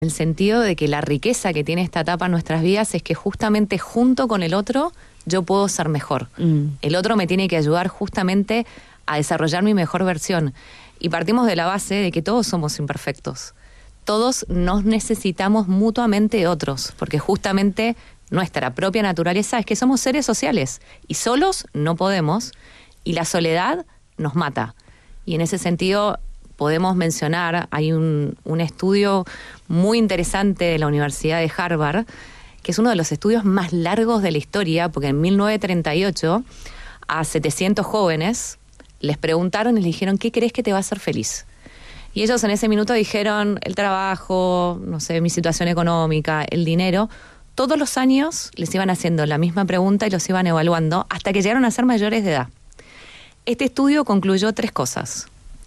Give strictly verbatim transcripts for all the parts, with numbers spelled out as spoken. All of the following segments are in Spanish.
En el sentido de que la riqueza que tiene esta etapa en nuestras vidas es que justamente junto con el otro yo puedo ser mejor. Mm. El otro me tiene que ayudar justamente a desarrollar mi mejor versión. Y partimos de la base de que todos somos imperfectos. Todos nos necesitamos mutuamente de otros, porque justamente nuestra propia naturaleza es que somos seres sociales y solos no podemos, y la soledad nos mata. Y en ese sentido podemos mencionar, hay un, un estudio muy interesante de la Universidad de Harvard, que es uno de los estudios más largos de la historia, porque en mil novecientos treinta y ocho a setecientos jóvenes les preguntaron y les dijeron, ¿qué crees que te va a hacer feliz? Y ellos en ese minuto dijeron, el trabajo, no sé, mi situación económica, el dinero. Todos los años les iban haciendo la misma pregunta y los iban evaluando hasta que llegaron a ser mayores de edad. Este estudio concluyó tres cosas.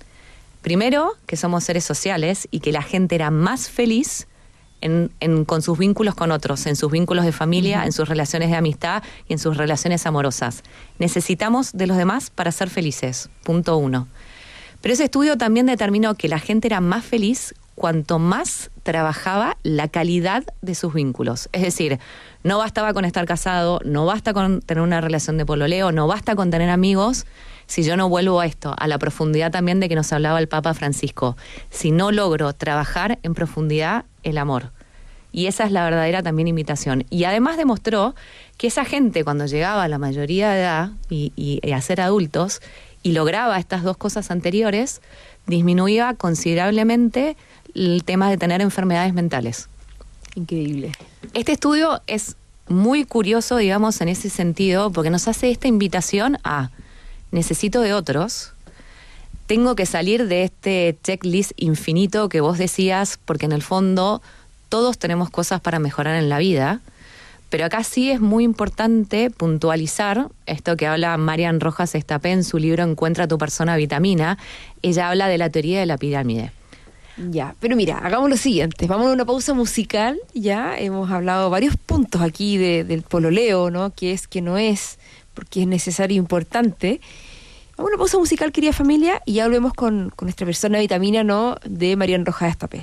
Primero, que somos seres sociales y que la gente era más feliz en, en, con sus vínculos con otros, en sus vínculos de familia, uh-huh. en sus relaciones de amistad y en sus relaciones amorosas. Necesitamos de los demás para ser felices, punto uno. Pero ese estudio también determinó que la gente era más feliz cuanto más trabajaba la calidad de sus vínculos. Es decir, no bastaba con estar casado, no basta con tener una relación de pololeo, no basta con tener amigos, si yo no vuelvo a esto, a la profundidad también de que nos hablaba el Papa Francisco, si no logro trabajar en profundidad el amor. Y esa es la verdadera también invitación. Y además demostró que esa gente cuando llegaba a la mayoría de edad y, y, y a ser adultos y lograba estas dos cosas anteriores, disminuía considerablemente el tema de tener enfermedades mentales. Increíble. Este estudio es muy curioso, digamos, en ese sentido, porque nos hace esta invitación a necesito de otros, tengo que salir de este checklist infinito que vos decías, porque en el fondo todos tenemos cosas para mejorar en la vida, pero acá sí es muy importante puntualizar esto que habla Marian Rojas Estapé en su libro Encuentra tu persona vitamina. Ella habla de la teoría de la pirámide. Ya, pero mira, hagamos lo siguiente, vamos a una pausa musical. Ya hemos hablado varios puntos aquí de, del pololeo, ¿no? Qué es, qué no es, porque es necesario e importante. Vamos a una pausa musical, querida familia, y ya volvemos con, con nuestra persona vitamina, ¿no? De Marian Rojas Estapé.